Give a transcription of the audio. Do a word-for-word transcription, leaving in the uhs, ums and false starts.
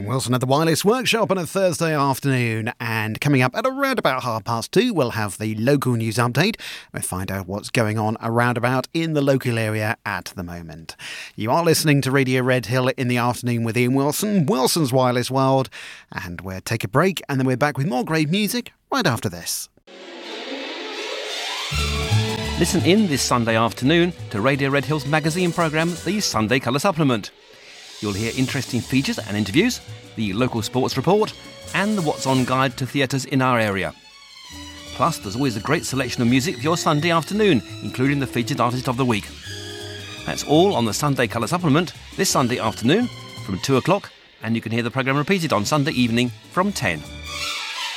Ian Wilson at the Wireless Workshop on a Thursday afternoon, and coming up at around about half past two we'll have the local news update. We'll find out what's going on around about in the local area at the moment. You are listening to Radio Red Hill in the afternoon with Ian Wilson, Wilson's Wireless World, and we'll take a break and then we're back with more great music right after this. Listen in this Sunday afternoon to Radio Red Hill's magazine programme, The Sunday Colour Supplement. You'll hear interesting features and interviews, the local sports report, and the What's On guide to theatres in our area. Plus, there's always a great selection of music for your Sunday afternoon, including the featured artist of the week. That's all on the Sunday Colour Supplement this Sunday afternoon from two o'clock, and you can hear the programme repeated on Sunday evening from ten.